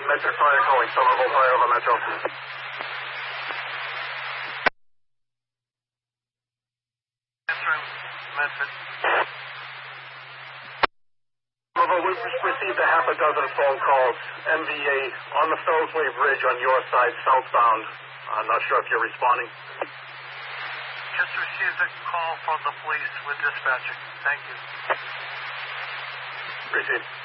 Medford Fire calling. Somerville Fire over Metro. Answering Medford. Somerville, we've received a half a dozen phone calls. MVA on the Fellsway Bridge on your side, southbound. I'm not sure if you're responding. Just received a call from the police with dispatching. Thank you. Received.